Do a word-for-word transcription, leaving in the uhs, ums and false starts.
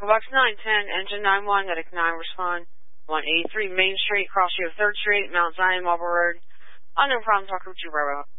Echo Box nine ten, Engine nine one, Medic nine, respond. one eighty-three Main Street, cross you of third Street, Mount Zion, Marlboro Road. Unknown problem, talk with you, Bravo.